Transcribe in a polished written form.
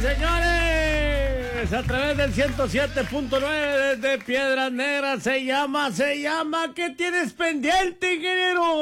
señores, a través del 107.9 desde Piedras Negras. Se llama, ¿qué tienes pendiente, ingeniero?